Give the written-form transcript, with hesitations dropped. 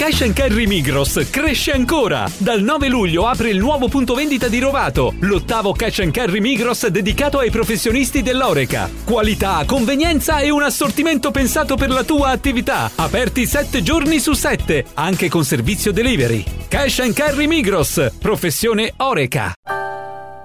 Cash & Carry Migros cresce ancora. Dal 9 luglio apre il nuovo punto vendita di Rovato, l'8º Cash & Carry Migros dedicato ai professionisti dell'Horeca. Qualità, convenienza e un assortimento pensato per la tua attività. Aperti 7 giorni su 7, anche con servizio delivery. Cash & Carry Migros, professione Horeca.